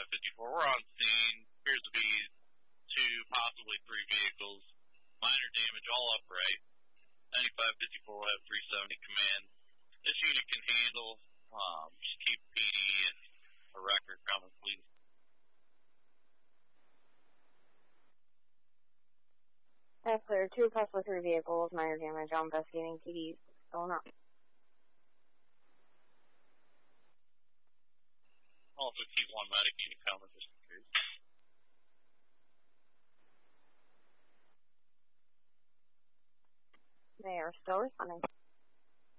9554, we're on scene. Appears to be 2, possibly 3 vehicles. Minor damage, all upright. 9554 will have 370 command. This unit can handle. Just keep PD and a record coming, please. That's clear. 2 possibly 3 vehicles, minor damage. I'm investigating PDs. Going up. Also keep 1 medic unit coming just in case. They are still responding.